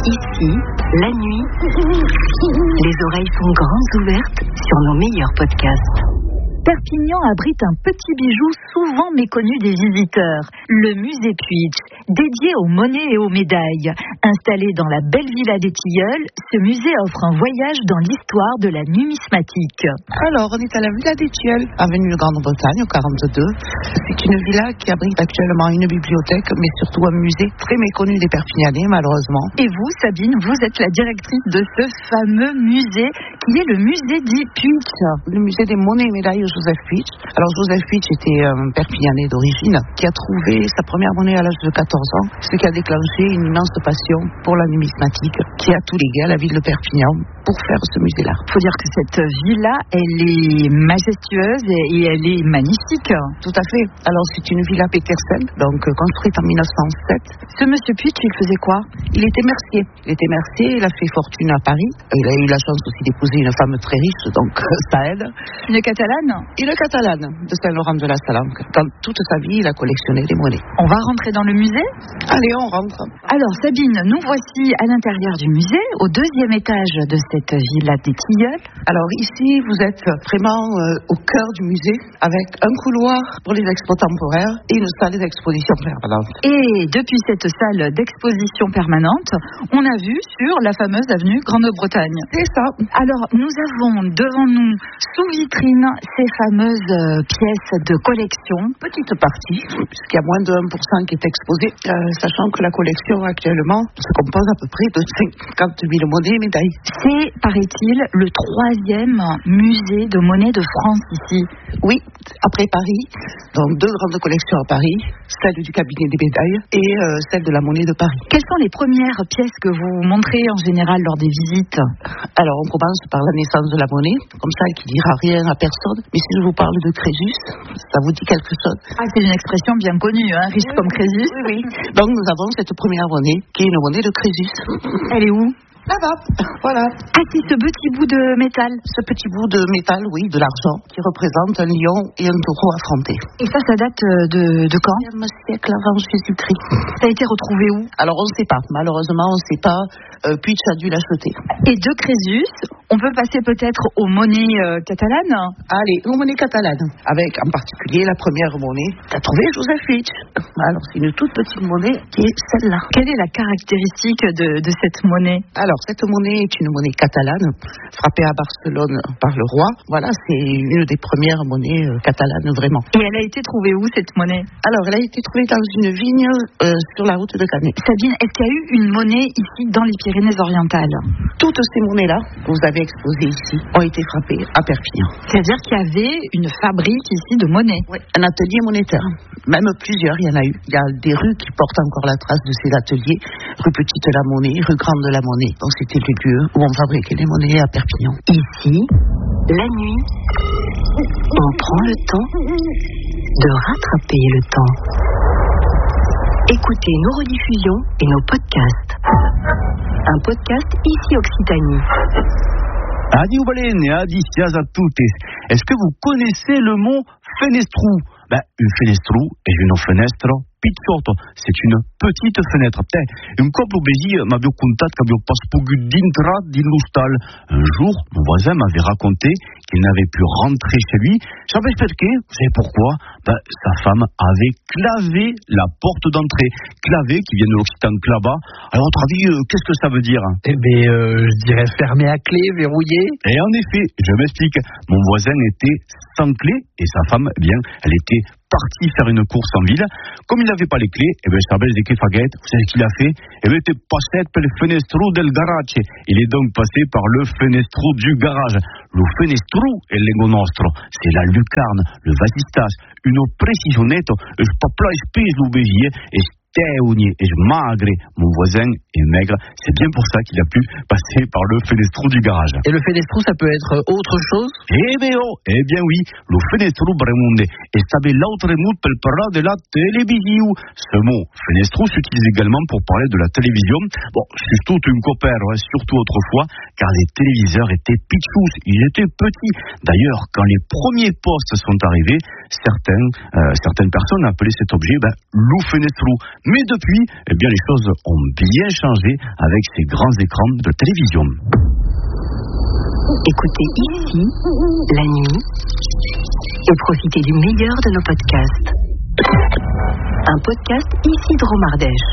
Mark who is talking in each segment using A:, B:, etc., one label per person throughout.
A: Ici, la nuit, les oreilles sont grandes ouvertes sur nos meilleurs podcasts.
B: Perpignan abrite un petit bijou souvent méconnu des visiteurs, le musée Puig, dédié aux monnaies et aux médailles. Installé dans la belle villa des Tilleuls, ce musée offre un voyage dans l'histoire de la numismatique.
C: Alors, on est à la villa des Tilleuls, avenue de Grande-Bretagne, au 42. C'est une villa qui abrite actuellement une bibliothèque, mais surtout un musée très méconnu des Perpignanais, malheureusement.
B: Et vous, Sabine, vous êtes la directrice de ce fameux musée, qui est le musée dit Puig.
C: Le musée des monnaies et médailles Joseph Puig. Alors Joseph Puig était un Perpignanais d'origine qui a trouvé sa première monnaie à l'âge de 14 ans, ce qui a déclenché une immense passion pour la numismatique qui a tout légué à la ville de Perpignan pour faire ce musée-là.
B: Il faut dire que cette villa, elle est majestueuse et elle est magnifique.
C: Tout à fait. Alors c'est une villa Petersen, donc construite en 1907.
B: Ce monsieur Puig, il faisait quoi?
C: Il était mercier. Il a fait fortune à Paris. Il a eu la chance aussi d'épouser une femme très riche, donc ça aide.
B: Une catalane?
C: Une catalane de Saint-Laurent-de-la-Salanque. Dans toute sa vie, il a collectionné des monnaies.
B: On va rentrer dans le musée?
C: Allez, on rentre.
B: Alors Sabine, nous voici à l'intérieur du musée, au deuxième étage de cette villa des Tilleuls.
C: Alors ici, vous êtes vraiment au cœur du musée, avec un couloir pour les expos temporaires et une salle d'exposition permanente.
B: Et depuis cette salle d'exposition permanente, on a vu sur la fameuse avenue Grande-Bretagne.
C: C'est ça.
B: Alors, nous avons devant nous, sous vitrine, ces fameuses pièces de collection.
C: Petite partie, puisqu'il y a moins de 1% qui est exposé, sachant que la collection actuellement se compose à peu près de 50 000 monnaies et médailles.
B: C'est, paraît-il, le 3e musée de monnaie de France ici.
C: Oui, après Paris. Donc 2 grandes collections à Paris, celle du cabinet des médailles et celle de la monnaie de Paris.
B: Quelles sont les premières pièces que vous montrez en général lors des visites?
C: Alors on commence par la naissance de la monnaie, comme ça qui dira rien à personne. Mais si je vous parle de Crésus, ça vous dit quelque chose?
B: Ah, c'est une expression bien connue, hein, riche comme Crésus.
C: Oui. Donc nous avons cette première monnaie qui est une monnaie de Crésus.
B: Elle est où?
C: Là-bas, voilà.
B: Ah, c'est ce petit bout de métal.
C: Ce petit bout de métal, oui, de l'argent, qui représente un lion et un taureau affrontés.
B: Et ça date de quand?
C: 1e siècle avant Jésus-Christ.
B: Ça a été retrouvé où?
C: Alors on ne sait pas, malheureusement on ne sait pas. Puig a dû l'acheter.
B: Et de Crésus, on peut passer peut-être aux monnaies catalanes?
C: Allez, aux monnaies catalanes, avec en particulier la première monnaie qu'a trouvée Joseph Puig. Alors c'est une toute petite monnaie qui est celle-là.
B: Quelle est la caractéristique de cette monnaie?
C: Alors cette monnaie est une monnaie catalane, frappée à Barcelone par le roi. Voilà, c'est une des premières monnaies catalanes vraiment.
B: Et elle a été trouvée où cette monnaie?
C: Alors elle a été trouvée dans une vigne sur la route de Canet.
B: Sabine, est-ce qu'il y a eu une monnaie ici dans les Pyrénées-Orientales?
C: Toutes ces monnaies-là que vous avez exposées ici ont été frappées à Perpignan.
B: C'est-à-dire qu'il y avait une fabrique ici de monnaie?
C: Oui, un atelier monétaire. Même plusieurs, il y en a eu. Il y a des rues qui portent encore la trace de ces ateliers. Rue Petite la Monnaie, rue Grande la Monnaie. Donc c'était le lieu où on fabriquait les monnaies à Perpignan.
A: Ici, la nuit, on prend le temps de rattraper le temps. Écoutez nos rediffusions et nos podcasts. Un podcast ici Occitanie.
D: Adieu Baleine et adicias à toutes. Est-ce que vous connaissez le mot fenestrou? Une fenestrou est une fenêtre picciotto, c'est une petite fenêtre. Un couple obési m'avait contato che avevo passato dintra di l'hostal. Un jour, mon voisin m'avait raconté qu'il n'avait pu rentrer chez lui. Savez pourquoi? Vous savez pourquoi? Sa femme avait clavé la porte d'entrée. Clavé, qui vient de l'occitan clava. Alors, à votre avis, qu'est-ce que ça veut dire?
E: Je dirais fermé à clé, verrouillé.
D: Et en effet, je m'explique. Mon voisin était sans clé et sa femme, elle était parti faire une course en ville. Comme il n'avait pas les clés, Sabel de Kefaguette, vous savez ce qu'il a fait? Il était passé per le fenestro del garage. Il est donc passé par le fenestro du garage. Le fenestro è l'ego nostro. C'est la lucarne, le vasistas, une précision nette, je pas plat speso bégier, et teugni et magre. Mon voisin est maigre, c'est bien pour ça qu'il a pu passer par le fenestro du garage.
E: Et le fenestro, ça peut être autre chose?
D: Eh bien oui, le fenestro bremonde est sabe l'autre mot per parler de la télévision. Ce mot fenestro s'utilise également pour parler de la télévision. Bon, surtout une copère, surtout autrefois, car les téléviseurs étaient pitchous, ils étaient petits. D'ailleurs, quand les premiers postes sont arrivés, certaines personnes appelaient cet objet loup fenestrou. Mais depuis, les choses ont bien changé avec ces grands écrans de télévision.
A: Écoutez ici, la nuit, et profitez du meilleur de nos podcasts. Un podcast Isidro Mardèche.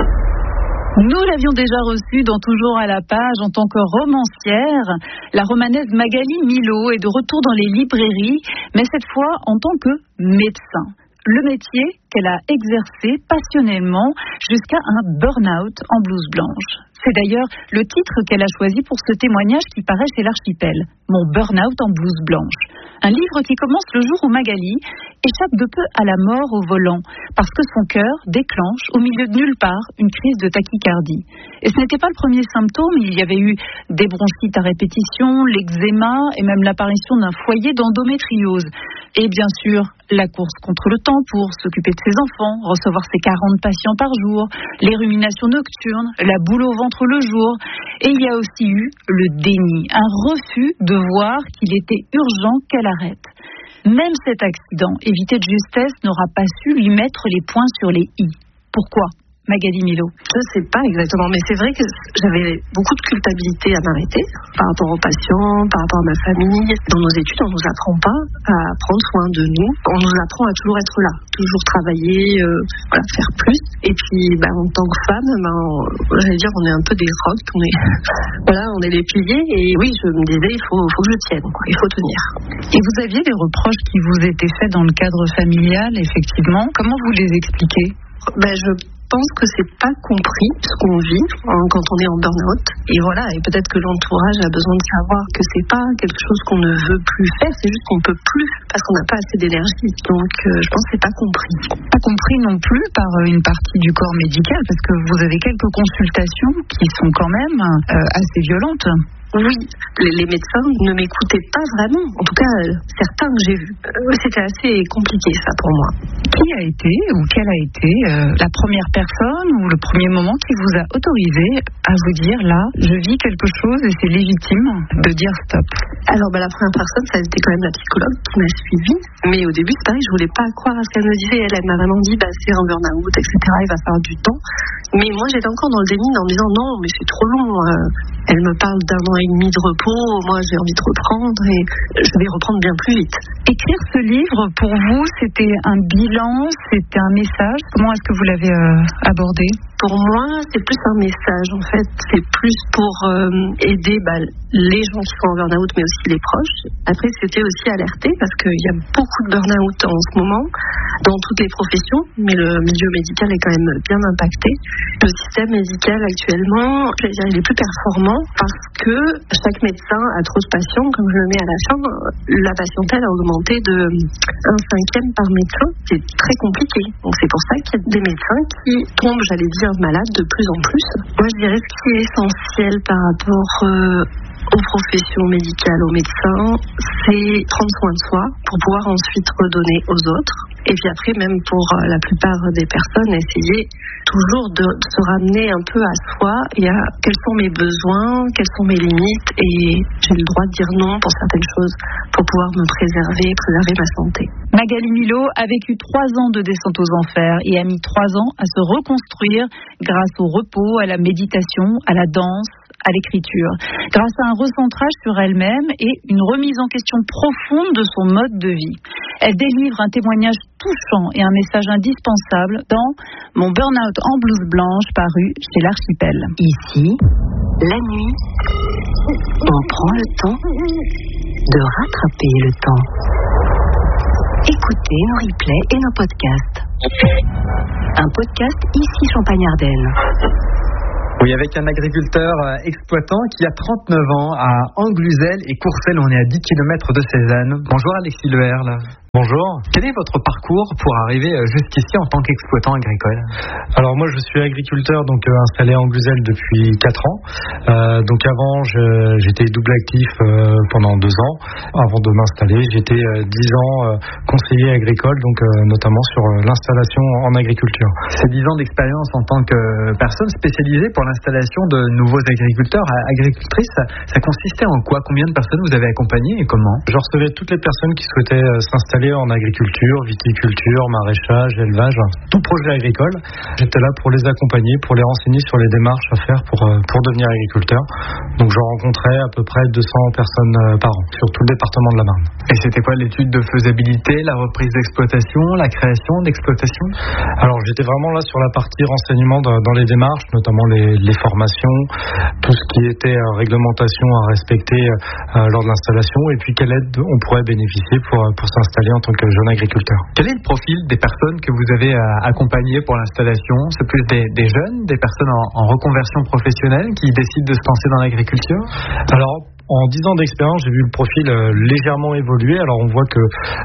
B: Nous l'avions déjà reçue dans Toujours à la page en tant que romancière. La romanaise Magali Milot est de retour dans les librairies, mais cette fois en tant que médecin. Le métier qu'elle a exercé passionnément jusqu'à un burn-out en blouse blanche. C'est d'ailleurs le titre qu'elle a choisi pour ce témoignage qui paraît chez l'Archipel. Mon burn-out en blouse blanche. Un livre qui commence le jour où Magali échappe de peu à la mort au volant parce que son cœur déclenche au milieu de nulle part une crise de tachycardie. Et ce n'était pas le premier symptôme, il y avait eu des bronchites à répétition, l'eczéma et même l'apparition d'un foyer d'endométriose. Et bien sûr, la course contre le temps pour s'occuper de ses enfants, recevoir ses 40 patients par jour, les ruminations nocturnes, la boule au ventre le jour. Et il y a aussi eu le déni, un refus de voir qu'il était urgent qu'elle arrête. Même cet accident, évité de justesse, n'aura pas su lui mettre les points sur les i. Pourquoi ? Magali Milot.
F: Je ne sais pas exactement, mais c'est vrai que j'avais beaucoup de culpabilité à m'arrêter par rapport aux patients, par rapport à ma famille. Dans nos études, on ne nous apprend pas à prendre soin de nous. On nous apprend à toujours être là, toujours travailler, faire plus. Et puis, en tant que femme, j'allais dire, on est un peu des rocs, on est les piliers. Et oui, je me disais, il faut que je tienne, il faut tenir.
B: Et vous aviez des reproches qui vous étaient faits dans le cadre familial, effectivement. Comment vous les expliquez ?
F: Je pense que c'est pas compris ce qu'on vit quand on est en burn-out. Et voilà, et peut-être que l'entourage a besoin de savoir que c'est pas quelque chose qu'on ne veut plus faire, c'est juste qu'on peut plus parce qu'on n'a pas assez d'énergie. Donc je pense que c'est pas compris.
B: Pas compris non plus par une partie du corps médical parce que vous avez quelques consultations qui sont quand même assez violentes.
F: Oui, les médecins ne m'écoutaient pas vraiment. En tout cas, certains que j'ai vus. C'était assez compliqué, ça, pour moi.
B: Qui a été ou quelle a été la première personne ou le premier moment qui vous a autorisé à vous dire, là, je vis quelque chose et c'est légitime de dire stop ?
F: Alors, la première personne, ça a été quand même la psychologue qui m'a suivie. Mais au début, c'est pareil, je voulais pas croire à ce qu'elle me disait. Elle m'a vraiment dit, c'est un burn-out, etc. Il va falloir du temps. Mais moi, j'étais encore dans le déni en me disant, non, mais c'est trop long. Elle me parle d'1 an et demi de repos. Moi, j'ai envie de reprendre et je vais reprendre bien plus vite.
B: Écrire ce livre, pour vous, c'était un bilan, c'était un message. Comment est-ce que vous l'avez abordé ?
F: Pour moi, c'est plus un message, en fait. C'est plus pour aider les gens qui sont en burn-out, mais aussi les proches. Après, c'était aussi alerter, parce qu'il y a beaucoup de burn-out en ce moment, dans toutes les professions, mais le milieu médical est quand même bien impacté. Le système médical, actuellement, il est plus performant, parce que chaque médecin a trop de patients, comme je le mets à la fin. La patientèle a augmenté de 1/5 par médecin. C'est très compliqué. Donc, c'est pour ça qu'il y a des médecins qui tombent, j'allais dire, malades de plus en plus. Moi, je dirais ce qui est essentiel par rapport aux professions médicales, aux médecins, c'est prendre soin de soi pour pouvoir ensuite redonner aux autres. Et puis après, même pour la plupart des personnes, essayer toujours de se ramener un peu à soi et à quels sont mes besoins, quelles sont mes limites, et j'ai le droit de dire non pour certaines choses pour pouvoir me préserver ma santé.
B: Magali Milot a vécu 3 ans de descente aux enfers et a mis 3 ans à se reconstruire grâce au repos, à la méditation, à la danse, à l'écriture, grâce à un recentrage sur elle-même et une remise en question profonde de son mode de vie. Elle délivre un témoignage touchant et un message indispensable dans Mon burn-out en blouse blanche, paru chez l'Archipel.
A: Ici, la nuit, on prend le temps de rattraper le temps. Écoutez nos replays et nos podcasts. Un podcast ici Champagne-Ardenne.
E: Oui, avec un agriculteur exploitant qui a 39 ans à Angluzel et Courcelles, on est à 10 km de Cézanne. Bonjour Alexis Leherle.
G: Bonjour.
E: Quel est votre parcours pour arriver jusqu'ici en tant qu'exploitant agricole ?
G: Alors moi je suis agriculteur installé à Angluzel depuis 4 ans. Donc avant j'étais double actif pendant 2 ans. Avant de m'installer, j'étais 10 ans conseiller agricole, notamment sur l'installation en agriculture.
E: Ces 10 ans d'expérience en tant que personne spécialisée pour l'installation de nouveaux agriculteurs, agricultrices, ça consistait en quoi ? Combien de personnes vous avez accompagnées et comment ?
G: Je recevais toutes les personnes qui souhaitaient s'installer installé en agriculture, viticulture, maraîchage, élevage, tout projet agricole. J'étais là pour les accompagner, pour les renseigner sur les démarches à faire pour devenir agriculteur. Donc je rencontrais à peu près 200 personnes par an sur tout le département de la Marne.
E: Et c'était quoi l'étude de faisabilité, la reprise d'exploitation, la création d'exploitation?
G: Alors j'étais vraiment là sur la partie renseignement dans les démarches, notamment les formations, tout ce qui était réglementation à respecter lors de l'installation, et puis quelle aide on pourrait bénéficier pour s'installer en tant que jeune agriculteur.
E: Quel est le profil des personnes que vous avez accompagnées pour l'installation? C'est plus des jeunes, des personnes en reconversion professionnelle qui décident de se lancer dans l'agriculture?
G: Alors, en 10 ans d'expérience, j'ai vu le profil légèrement évoluer. Alors on voit que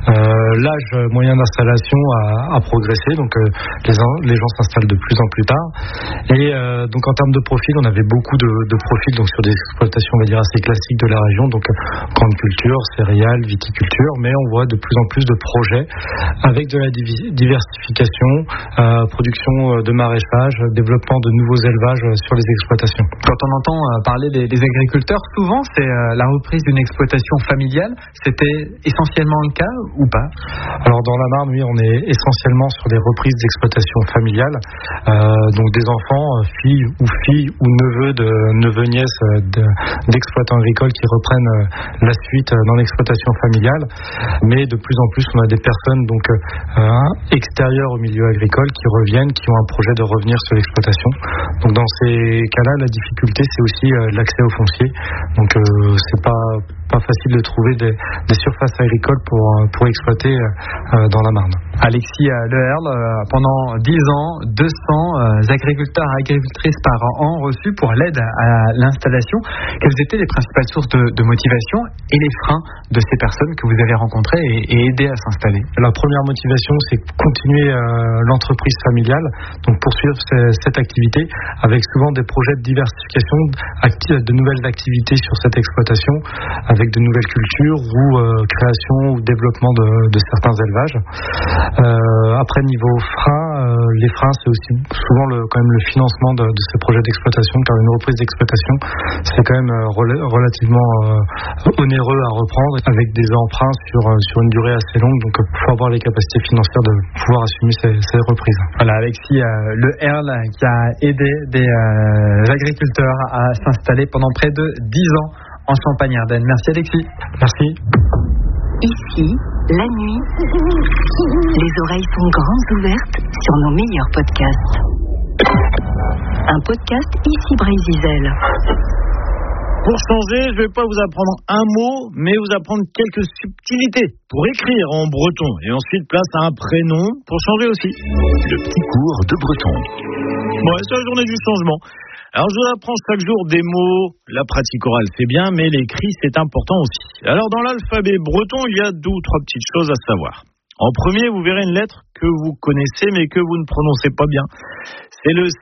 G: l'âge moyen d'installation a progressé, donc les gens s'installent de plus en plus tard. Et donc en termes de profil, on avait beaucoup de profils donc sur des exploitations, on va dire, assez classiques de la région, donc grande culture, céréales, viticulture, mais on voit de plus en plus de projets avec de la diversification, production de maraîchage, développement de nouveaux élevages sur les exploitations.
E: Quand on entend parler des agriculteurs, souvent c'est la reprise d'une exploitation familiale. C'était essentiellement le cas ou pas?
G: Alors dans la Marne, oui, on est essentiellement sur des reprises d'exploitation familiale, donc des enfants, filles ou neveux, nièces d'exploitants agricoles qui reprennent la suite dans l'exploitation familiale. Mais de plus en plus, on a des personnes donc extérieures au milieu agricole qui reviennent, qui ont un projet de revenir sur l'exploitation. Donc dans ces cas-là, la difficulté, c'est aussi l'accès au foncier. Donc c'est pas facile de trouver des surfaces agricoles pour exploiter dans la Marne.
E: Alexis Leherle, pendant 10 ans, 200 agriculteurs et agricultrices par an reçus pour l'aide à l'installation. Quelles étaient les principales sources de motivation et les freins de ces personnes que vous avez rencontrées et aidées à s'installer?
G: La première motivation, c'est continuer l'entreprise familiale, donc poursuivre cette activité avec souvent des projets de diversification, de nouvelles activités sur cette exploitation, avec de nouvelles cultures ou création ou développement de certains élevages. Après, niveau frein, les freins, c'est aussi souvent quand même le financement de ces projets d'exploitation, car une reprise d'exploitation, c'est quand même relativement onéreux à reprendre, avec des emprunts sur une durée assez longue, donc il faut avoir les capacités financières de pouvoir assumer ces reprises.
E: Voilà, Alexis Leherle qui a aidé des agriculteurs à s'installer pendant près de 10 ans en Champagne-Ardenne. Merci Alexis.
G: Merci.
A: Ici, la nuit, les oreilles sont grandes ouvertes sur nos meilleurs podcasts. Un podcast ici Brésil.
H: Pour changer, je ne vais pas vous apprendre un mot, mais vous apprendre quelques subtilités pour écrire en breton. Et ensuite, place à un prénom pour changer aussi.
I: Le petit cours de breton.
H: Bon, c'est la journée du changement. Alors, je vous apprends chaque jour des mots. La pratique orale, c'est bien, mais l'écrit, c'est important aussi. Alors, dans l'alphabet breton, il y a 2 ou 3 petites choses à savoir. En premier, vous verrez une lettre que vous connaissez, mais que vous ne prononcez pas bien. C'est le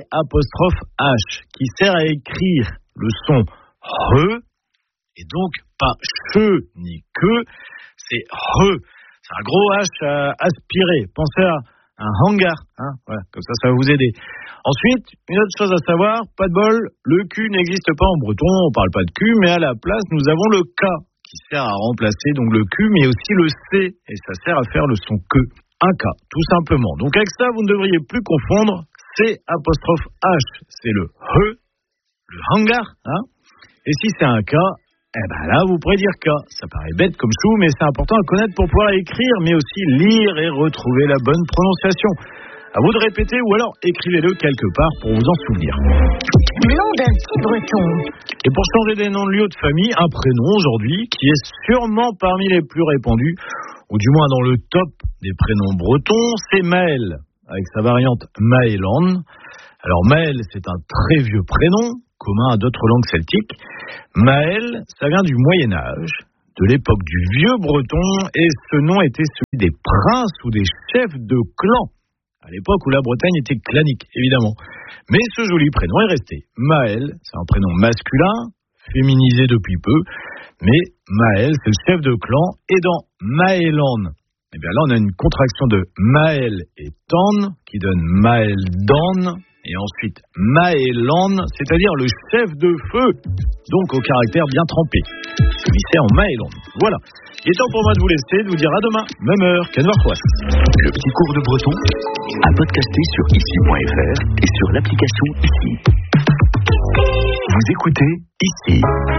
H: C''H, qui sert à écrire le son re, et donc pas che ni que, c'est re. C'est un gros H à aspirer. Pensez à un hangar, hein, voilà, comme ça va vous aider. Ensuite, une autre chose à savoir, pas de bol, le Q n'existe pas en breton, on parle pas de Q, mais à la place, nous avons le K, qui sert à remplacer donc le Q, mais aussi le C, et ça sert à faire le son que. Un K, tout simplement. Donc avec ça, vous ne devriez plus confondre C''H, c'est le he, le hangar, hein. Et si c'est un K, eh ben là, vous pourrez dire K. Ça paraît bête comme chou, mais c'est important à connaître pour pouvoir écrire, mais aussi lire et retrouver la bonne prononciation. À vous de répéter ou alors écrivez-le quelque part pour vous en souvenir.
A: Nom d'un petit breton.
H: Et pour changer des noms de lieux de famille, un prénom aujourd'hui qui est sûrement parmi les plus répandus, ou du moins dans le top des prénoms bretons, c'est Maël, avec sa variante Maëlan. Alors Maël, c'est un très vieux prénom, commun à d'autres langues celtiques. Maël, ça vient du Moyen-Âge, de l'époque du vieux breton, et ce nom était celui des princes ou des chefs de clan, à l'époque où la Bretagne était clanique, évidemment. Mais ce joli prénom est resté. Maël, c'est un prénom masculin, féminisé depuis peu, mais Maël, c'est le chef de clan, et dans Maëlan, eh bien là on a une contraction de Maël et Tan, qui donne Maëldan, Et ensuite, Maëlan, c'est-à-dire le chef de feu, donc au caractère bien trempé. Commissaire Maëlan. Voilà. Il est temps pour moi de vous laisser, de vous dire à demain, même heure, Canvarquois.
I: Le petit cours de breton, à podcaster sur ici.fr et sur l'application Ici. Vous écoutez Ici.